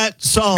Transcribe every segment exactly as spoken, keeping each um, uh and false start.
That song.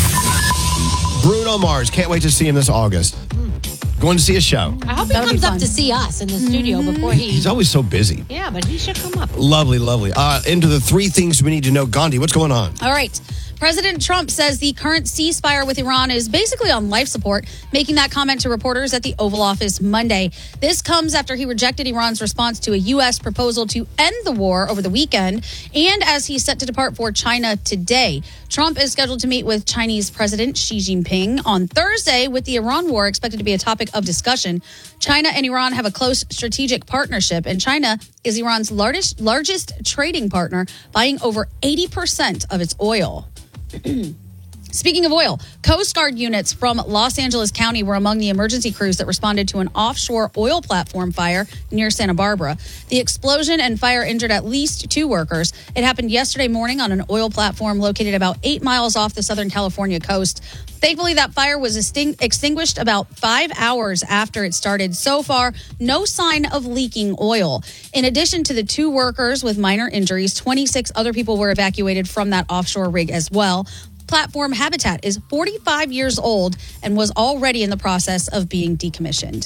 Bruno Mars. Can't wait to see him this August. Going to see a show. I hope he That'll be comes up fun. to see us in the studio Mm-hmm. before he... He's always so busy. Yeah, but he should come up. Lovely, lovely. Uh, into the three things we need to know. Gandhi, what's going on? All right. President Trump says the current ceasefire with Iran is basically on life support, making that comment to reporters at the Oval Office Monday. This comes after he rejected Iran's response to a U S proposal to end the war over the weekend, and as he's set to depart for China today. Trump is scheduled to meet with Chinese President Xi Jinping on Thursday, with the Iran war expected to be a topic of discussion. China and Iran have a close strategic partnership, and China is Iran's largest, largest trading partner, buying over eighty percent of its oil. Speaking of oil, Coast Guard units from Los Angeles County were among the emergency crews that responded to an offshore oil platform fire near Santa Barbara. The explosion and fire injured at least two workers. It happened yesterday morning on an oil platform located about eight miles off the Southern California coast. Thankfully, that fire was exting- extinguished about five hours after it started. So far, no sign of leaking oil. In addition to the two workers with minor injuries, twenty-six other people were evacuated from that offshore rig as well. Platform Habitat is forty-five years old and was already in the process of being decommissioned.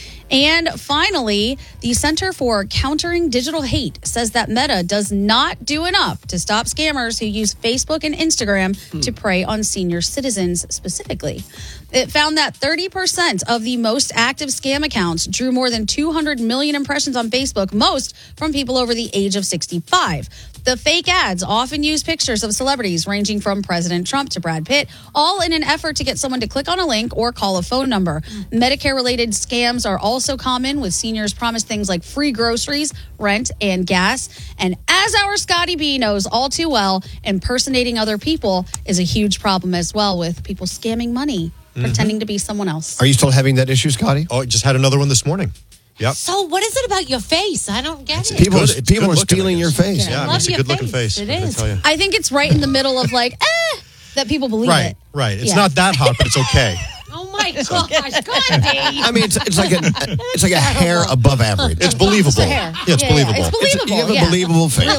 And finally, the Center for Countering Digital Hate says that Meta does not do enough to stop scammers who use Facebook and Instagram hmm. to prey on senior citizens specifically. It found that thirty percent of the most active scam accounts drew more than two hundred million impressions on Facebook, most from people over the age of sixty-five. The fake ads often use pictures of celebrities ranging from President Trump to Brad Pitt, all in an effort to get someone to click on a link or call a phone number. Medicare-related scams are also common, with seniors promised things like free groceries, rent, and gas. And as our Scotty B knows all too well, impersonating other people is a huge problem as well, with people scamming money, mm-hmm. pretending to be someone else. Are you still having that issue, Scotty? Oh, I just had another one this morning. Yep. So what is it about your face? I don't get it's, it. People, it's are, people are looking, stealing your face. Yeah, Yeah, I I mean, love it's a your good looking face. face. It I is. tell you. I think it's right in the middle of like, eh, that people believe Right, it. right. It's Yeah. not that hot, but it's okay. Oh my gosh, Gandhi. I mean, it's it's like a it's like a hair above average. It's believable. Just a hair. Yeah, it's Yeah, yeah, believable. it's believable. You have a yeah. believable face.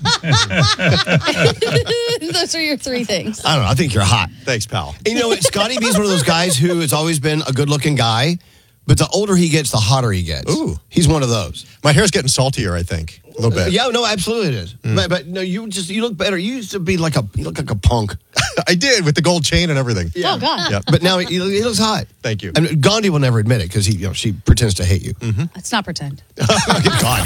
Realistic. Those are your three things. I don't know. I think you're hot. Thanks, pal. And you know, Scotty B's one of those guys who has always been a good-looking guy, but the older he gets, the hotter he gets. Ooh. He's one of those. My hair's getting saltier, I think. A little bit. Yeah, no, absolutely it is. Mm. But, but no, you just you look better. You used to be like a you look like a punk. I did, with the gold chain and everything. Oh, God. Yeah. But now he, he looks hot. Thank you. And Gandhi will never admit it because he, you know, she pretends to hate you. Mm-hmm. Let's not pretend. God.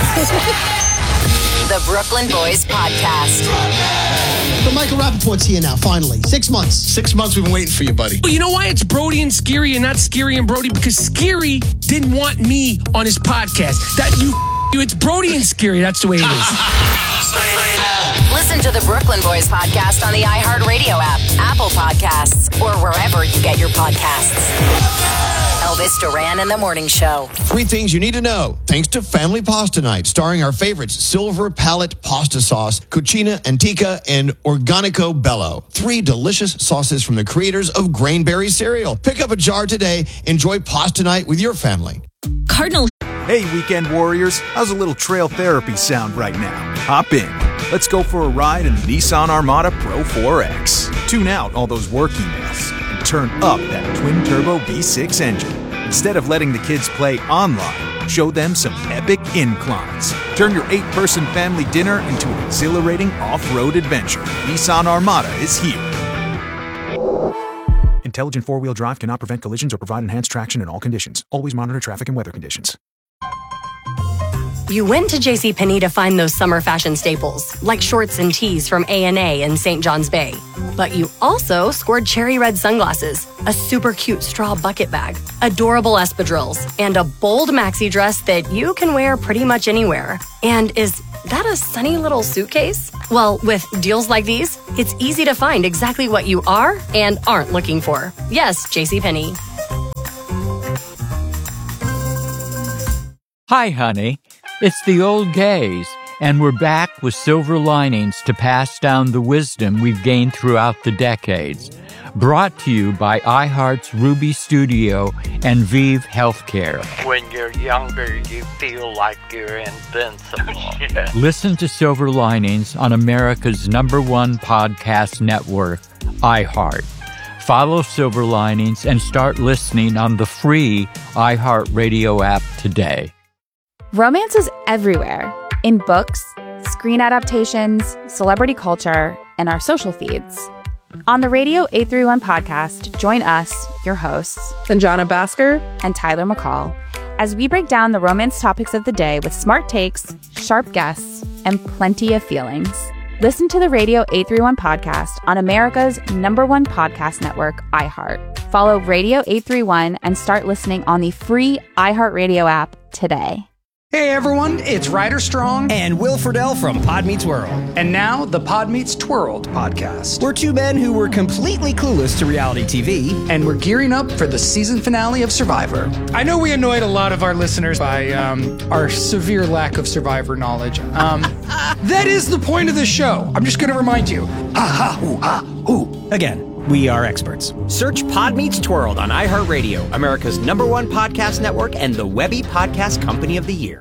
The Brooklyn Boys Podcast. So Michael Rappaport's here now, finally. Six months. Six months we've been waiting for you, buddy. Well, you know why it's Brody and Scary and not Scary and Brody? Because Scary didn't want me on his podcast. That you, you it's Brody and Scary. That's the way it is. Listen to the Brooklyn Boys Podcast on the iHeartRadio app, Apple Podcasts, or wherever you get your podcasts. Elvis Duran and the Morning Show. Three things you need to know. Thanks to Family Pasta Night, starring our favorites, Silver Palette Pasta Sauce, Cucina Antica, and Organico Bello. Three delicious sauces from the creators of Grainberry cereal. Pick up a jar today. Enjoy Pasta Night with your family. Cardinal. Hey, weekend warriors. How's a little trail therapy sound right now? Hop in. Let's go for a ride in the Nissan Armada Pro four X. Tune out all those work emails and turn up that twin-turbo V six engine. Instead of letting the kids play online, show them some epic inclines. Turn your eight-person family dinner into an exhilarating off-road adventure. Nissan Armada is here. Intelligent four-wheel drive cannot prevent collisions or provide enhanced traction in all conditions. Always monitor traffic and weather conditions. You went to JCPenney to find those summer fashion staples, like shorts and tees from A and A in Saint John's Bay. But you also scored cherry red sunglasses, a super cute straw bucket bag, adorable espadrilles, and a bold maxi dress that you can wear pretty much anywhere. And is that a sunny little suitcase? Well, with deals like these, it's easy to find exactly what you are and aren't looking for. Yes, JCPenney. Hi, honey. It's the old gays, and we're back with silver linings to pass down the wisdom we've gained throughout the decades. Brought to you by iHeart's Ruby Studio and Vive Healthcare. When you're younger, you feel like you're invincible. Yeah. Listen to Silver Linings on America's number one podcast network, iHeart. Follow Silver Linings and start listening on the free iHeartRadio app today. Romance is everywhere, in books, screen adaptations, celebrity culture, and our social feeds. On the Radio eight thirty-one podcast, join us, your hosts, Sanjana Bhaskar and Tyler McCall, as we break down the romance topics of the day with smart takes, sharp guests, and plenty of feelings. Listen to the Radio eight thirty-one podcast on America's number one podcast network, iHeart. Follow Radio eight thirty-one and start listening on the free iHeartRadio app today. Hey everyone, it's Ryder Strong and Will Friedle from Pod Meets World. And now the Pod Meets Twirled podcast. We're two men who were completely clueless to reality T V. And we're gearing up for the season finale of Survivor. I know we annoyed a lot of our listeners by um, our severe lack of Survivor knowledge. Um, that is the point of the show. I'm just going to remind you. Ha ha hoo ha hoo. Again. We are experts. Search Pod Meets Twirled on iHeartRadio, America's number one podcast network and the Webby Podcast Company of the Year.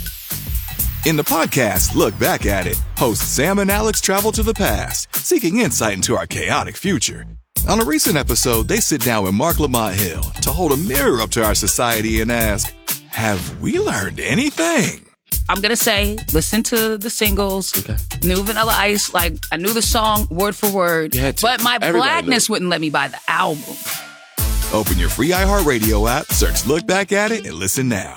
In the podcast, Look Back at It, hosts Sam and Alex travel to the past, seeking insight into our chaotic future. On a recent episode, they sit down with Mark Lamont Hill to hold a mirror up to our society and ask, have we learned anything? I'm going to say, listen to the singles, okay. New Vanilla Ice, like, I knew the song word for word, but my blackness wouldn't let me buy the album. Open your free iHeartRadio app, search Look Back at It, and listen now.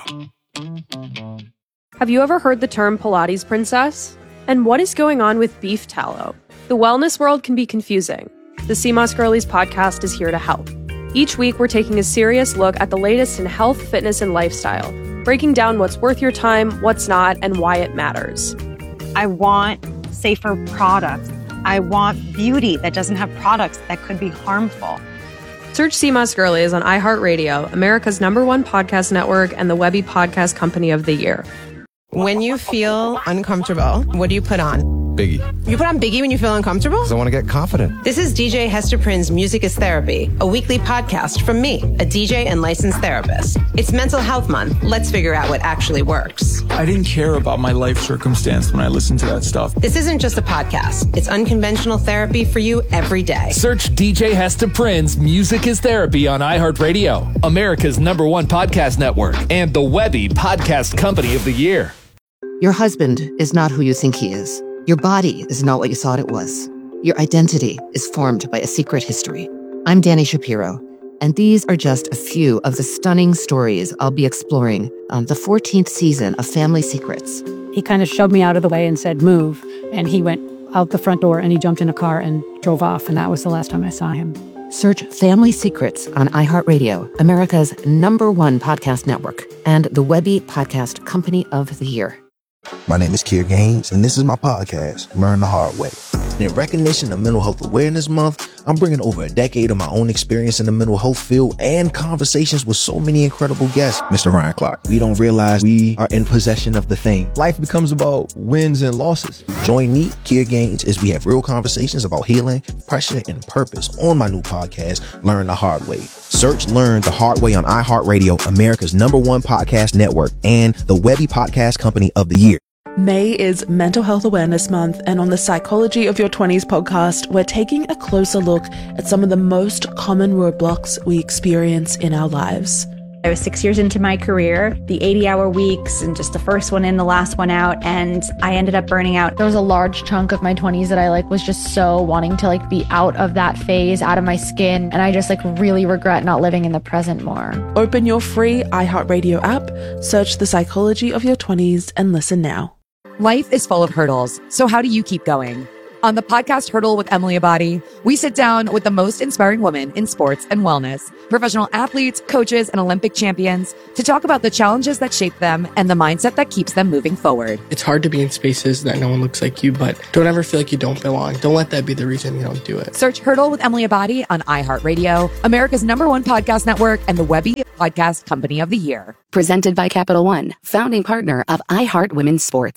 Have you ever heard the term Pilates princess? And what is going on with beef tallow? The wellness world can be confusing. The C M O S Girlies podcast is here to help. Each week, we're taking a serious look at the latest in health, fitness, and lifestyle, breaking down what's worth your time, what's not, and why it matters. I want safer products. I want beauty that doesn't have products that could be harmful. Search C M O S Girlies on iHeartRadio, America's number one podcast network and the Webby Podcast Company of the Year. When you feel uncomfortable, what do you put on? Biggie. You put on Biggie when you feel uncomfortable? Because I want to get confident. This is D J Hester Prynne's Music is Therapy, a weekly podcast from me, a D J and licensed therapist. It's Mental Health Month. Let's figure out what actually works. I didn't care about my life circumstance when I listened to that stuff. This isn't just a podcast. It's unconventional therapy for you every day. Search D J Hester Prynne's Music is Therapy on iHeartRadio, America's number one podcast network, and the Webby Podcast Company of the Year. Your husband is not who you think he is. Your body is not what you thought it was. Your identity is formed by a secret history. I'm Danny Shapiro, and these are just a few of the stunning stories I'll be exploring on the fourteenth season of Family Secrets. He kind of shoved me out of the way and said, move. And he went out the front door and he jumped in a car and drove off. And that was the last time I saw him. Search Family Secrets on iHeartRadio, America's number one podcast network, and the Webby Podcast Company of the Year. My name is Kier Gaines, and this is my podcast, Learn the Hard Way. In recognition of Mental Health Awareness Month, I'm bringing over a decade of my own experience in the mental health field and conversations with so many incredible guests. Mister Ryan Clark, we don't realize we are in possession of the thing. Life becomes about wins and losses. Join me, Kier Gaines, as we have real conversations about healing, pressure, and purpose on my new podcast, Learn the Hard Way. Search Learn the Hard Way on iHeartRadio, America's number one podcast network, and the Webby Podcast Company of the Year. May is Mental Health Awareness Month, and on the Psychology of Your twenties podcast, we're taking a closer look at some of the most common roadblocks we experience in our lives. I was six years into my career, the eighty-hour weeks, and just the first one in, the last one out, and I ended up burning out. There was a large chunk of my twenties that I like was just so wanting to like be out of that phase, out of my skin, and I just like really regret not living in the present more. Open your free iHeartRadio app, search The Psychology of Your twenties, and listen now. Life is full of hurdles, so how do you keep going? On the podcast Hurdle with Emily Abadi, we sit down with the most inspiring women in sports and wellness, professional athletes, coaches, and Olympic champions to talk about the challenges that shape them and the mindset that keeps them moving forward. It's hard to be in spaces that no one looks like you, but don't ever feel like you don't belong. Don't let that be the reason you don't do it. Search Hurdle with Emily Abadi on iHeartRadio, America's number one podcast network, and the Webby Podcast Company of the Year. Presented by Capital One, founding partner of iHeart Women's Sports.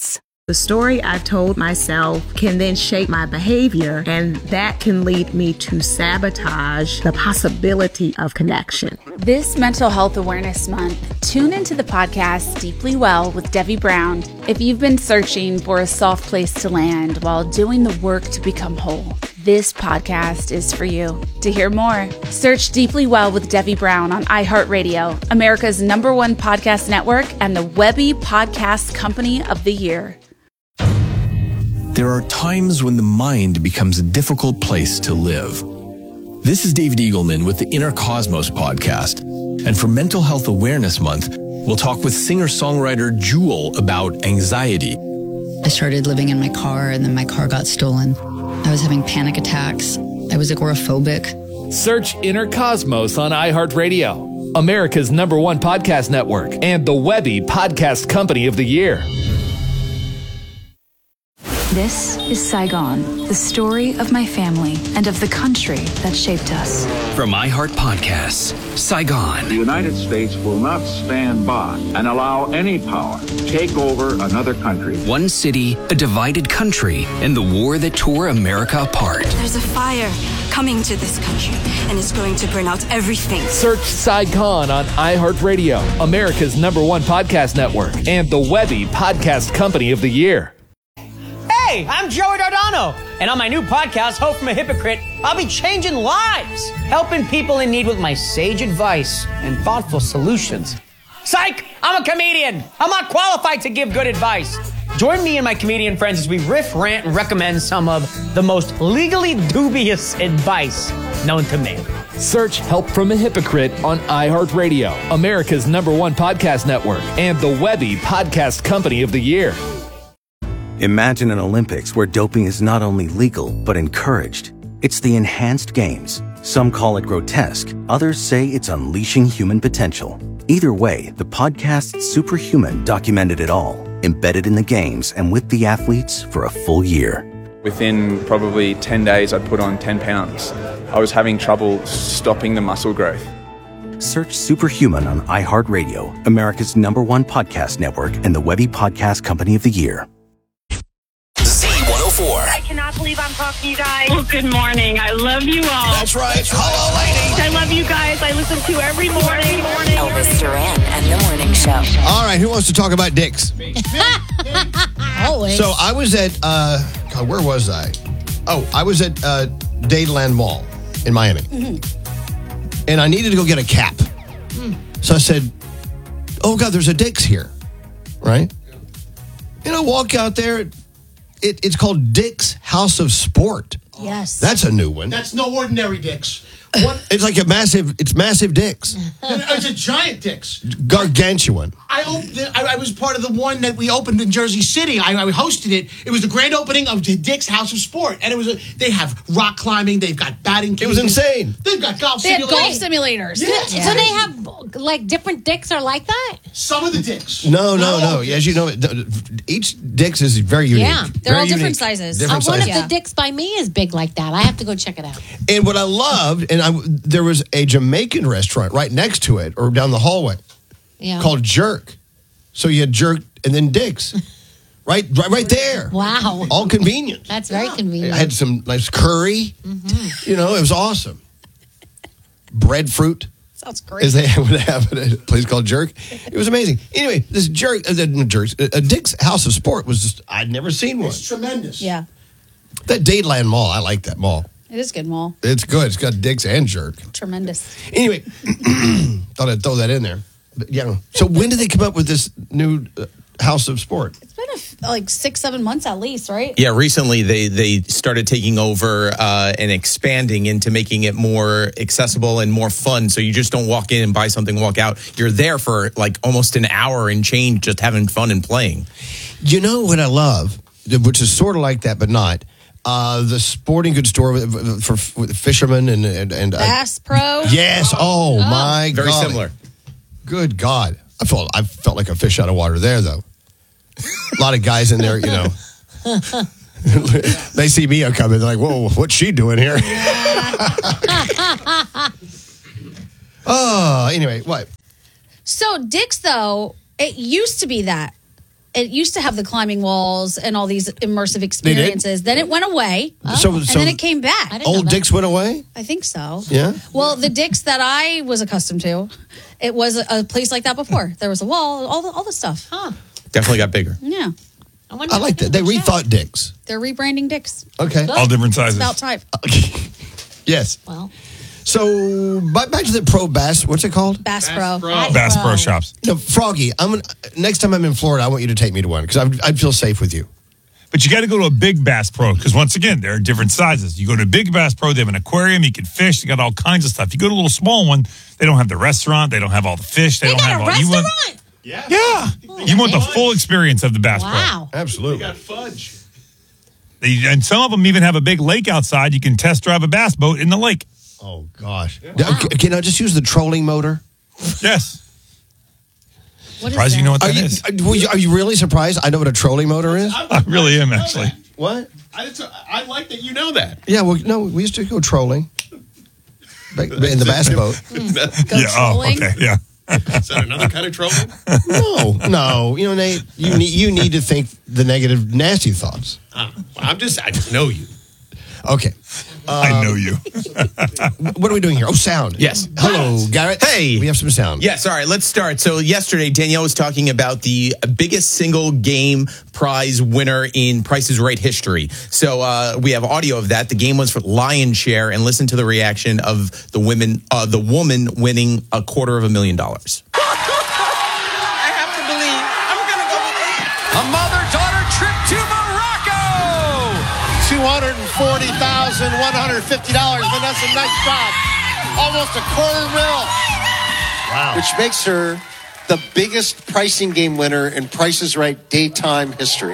The story I've told myself can then shape my behavior, and that can lead me to sabotage the possibility of connection. This Mental Health Awareness Month, tune into the podcast Deeply Well with Debbie Brown. If you've been searching for a soft place to land while doing the work to become whole, this podcast is for you. To hear more, search Deeply Well with Debbie Brown on iHeartRadio, America's number one podcast network, and the Webby Podcast Company of the Year. There are times when the mind becomes a difficult place to live. This is David Eagleman with the Inner Cosmos podcast. And for Mental Health Awareness Month, we'll talk with singer-songwriter Jewel about anxiety. I started living in my car, and then my car got stolen. I was having panic attacks. I was agoraphobic. Search Inner Cosmos on iHeartRadio, America's number one podcast network, and the Webby Podcast Company of the Year. This is Saigon, the story of my family and of the country that shaped us. From iHeart Podcasts, Saigon. The United States will not stand by and allow any power to take over another country. One city, a divided country, and the war that tore America apart. There's a fire coming to this country, and it's going to burn out everything. Search Saigon on iHeartRadio, America's number one podcast network, and the Webby Podcast Company of the Year. Hey, I'm Joey Dardano, and on my new podcast, Hope from a Hypocrite, I'll be changing lives, helping people in need with my sage advice and thoughtful solutions. Psych! I'm a comedian. I'm not qualified to give good advice. Join me and my comedian friends as we riff, rant, and recommend some of the most legally dubious advice known to man. Search Help from a Hypocrite on iHeartRadio, America's number one podcast network, and the Webby Podcast Company of the Year. Imagine an Olympics where doping is not only legal, but encouraged. It's the Enhanced Games. Some call it grotesque. Others say it's unleashing human potential. Either way, the podcast Superhuman documented it all, embedded in the games and with the athletes for a full year. Within probably ten days, I'd put on ten pounds. I was having trouble stopping the muscle growth. Search Superhuman on iHeartRadio, America's number one podcast network, and the Webby Podcast Company of the Year. I cannot believe I'm talking to you guys. Well, good morning. I love you all. That's right. Hello, ladies. I love you guys. I listen to you every morning. morning. Elvis Duran and the Morning Show. All right, who wants to talk about dicks? Always. So I was at, uh, God, where was I? Oh, I was at uh, Dadeland Mall in Miami. Mm-hmm. And I needed to go get a cap. Mm. So I said, oh, God, there's a Dick's here. Right? And I walk out there. It, it's called Dick's House of Sport. Yes. That's a new one. That's no ordinary Dick's. What? It's like a massive, it's massive Dick's. It's a giant Dick's. Gargantuan. I, opened, I, I was part of the one that we opened in Jersey City. I, I hosted it. It was the grand opening of the Dick's House of Sport. And it was a, they have rock climbing. They've got batting cages. It was insane. They've got golf they simulators. They have golf simulators. Yeah. Yeah. So they have, like, different Dicks are like that? Some of the Dicks. No, no, no. As you know, each Dick's is very unique. Yeah, they're very all different unique. sizes. Different uh, one sizes. of the Dicks by me is big like that. I have to go check it out. And what I loved, and I, there was a Jamaican restaurant right next to it, or down the hallway, yeah. called Jerk. So you had Jerk and then Dick's. Right, right, right there. Wow. All convenient. That's very convenient. I had some nice curry. Mm-hmm. You know, it was awesome. Breadfruit. Sounds great. As they would have at a place called Jerk. It was amazing. Anyway, this Jerk, uh, Jerk's, a Dick's House of Sport was just, I'd never seen one. It's tremendous. Yeah. That Dadeland Mall, I like that mall. It is a good mall. It's good. It's got Dick's and Jerk. Tremendous. Anyway, thought I'd throw that in there. But yeah. So when did they come up with this new uh, House of Sport? It's been a f- like six, seven months at least, right? Yeah, recently they, they started taking over uh, and expanding into making it more accessible and more fun. So you just don't walk in and buy something, walk out. You're there for like almost an hour and change, just having fun and playing. You know what I love, which is sort of like that, but not. Uh, the sporting goods store for, for fishermen and and, and uh, Bass Pro. Yes. Oh, oh. my Very God. similar. Good God. I felt I felt like a fish out of water there, though. A lot of guys in there, you know. They see me coming. They're like, whoa, what's she doing here? Oh, anyway, what? So Dick's, though, it used to be that. it used to have the climbing walls and all these immersive experiences. Then it went away. So- and so then it came back. Old Dick's went away? I think so. Yeah? Well, the Dick's that I was accustomed to, it was a, a place like that before. There was a wall, all the all the stuff. Huh. Definitely got bigger. Yeah. I like that. They rethought Dick's. They're rebranding Dick's. Okay. Good. All different It's sizes. about time. Yes. Well. So, back back to the Pro Bass. What's it called? Bass Pro. Bass Pro Shops. No, Froggy, I'm gonna, next time I'm in Florida, I want you to take me to one because I'd, I'd feel safe with you. But you got to go to a big Bass Pro because once again, there are different sizes. You go to a big Bass Pro, they have an aquarium, you can fish, they got all kinds of stuff. You go to a little small one, they don't have the restaurant, they don't have all the fish, they, They don't got have a all. You want, restaurant? yeah, yeah. You want the full experience of the Bass Wow. Absolutely. They got fudge. Pro. They, and some of them even have a big lake outside. You can test drive a bass boat in the lake. Oh gosh! Wow. Can I just use the trolling motor? Yes. What Surprised you know what are that you, is. Are you, are you really surprised? I know what a trolling motor is. I really am actually. What? I, I like that you know that. Yeah. Well, no, we used to go trolling Back in the bass boat. yeah. Oh, okay. Yeah. Is that another kind of trolling? No, no. You know, Nate, you need you need to think the negative, nasty thoughts. Uh, I'm just, I just know you. Okay. I know you. What are we doing here? Oh, sound. Yes. Hello, Garrett. Hey. We have some sound. Yes, all right, let's start. So yesterday, Danielle was talking about the biggest single game prize winner in Price is Right history. So uh, we have audio of that. The game was for Lion's Share, and listen to the reaction of the women, uh, the woman winning a quarter of a million dollars. I have to believe I'm going to go with eight. A mother-daughter trip to Morocco. two hundred forty thousand one hundred fifty dollars. Vanessa, nice job. Almost a quarter mil. Wow. Which makes her the biggest pricing game winner in Price is Right daytime history.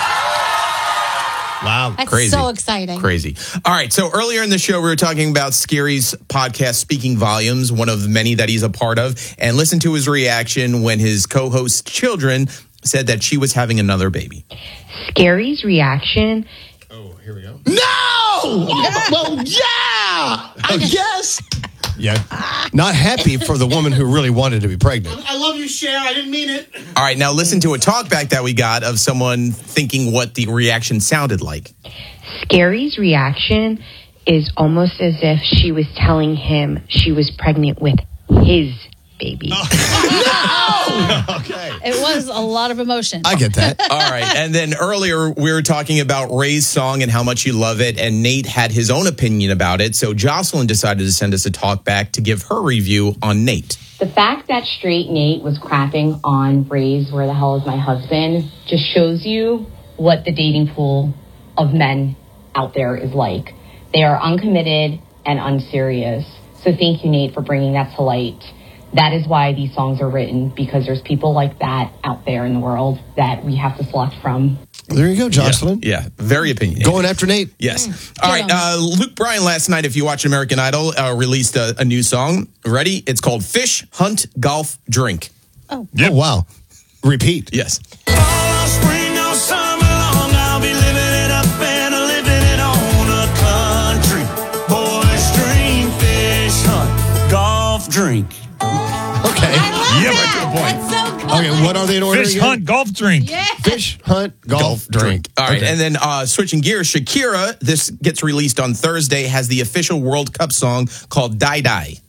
Wow, That's crazy. so exciting. Crazy. All right, so earlier in the show, we were talking about Scary's podcast, Speaking Volumes, one of many that he's a part of, and listen to his reaction when his co-host's children said that she was having another baby. Scary's reaction. Here we go. No! Oh, well, yeah! I guess. Yeah. Not happy for the woman who really wanted to be pregnant. I love you, Cher. I didn't mean it. All right, now listen to a talkback that we got of someone thinking what the reaction sounded like. Scary's reaction is almost as if she was telling him she was pregnant with his baby. Okay. It was a lot of emotion. I get that. All right, and then earlier we were talking about Ray's song and how much you love it, and Nate had his own opinion about it, so Jocelyn decided to send us a talkback to give her review on Nate. The fact that straight Nate was crapping on Ray's Where the Hell Is My Husband just shows you what the dating pool of men out there is like. They are uncommitted and unserious. So thank you, Nate, for bringing that to light. That is why these songs are written, because there's people like that out there in the world that we have to select from. There you go, Jocelyn. Yeah, yeah, very opinionated. Going after Nate. Yes. All right, uh, Luke Bryan last night, if you watch American Idol, uh, released a, a new song. Ready? It's called Fish, Hunt, Golf, Drink. Oh. Yep. Oh, wow. Repeat. Yes. Spring or summer long, I'll be living it up and living it on a country. Boys dream, fish hunt, golf, drink. Okay. Yeah, right to the point. That's so good. Okay, what are they in order Fish, again? hunt, golf, drink. Yeah. Fish, hunt, golf, Golf, drink. drink. All right, Okay. and then uh, switching gears, Shakira, this gets released on Thursday, has the official World Cup song called Die Die.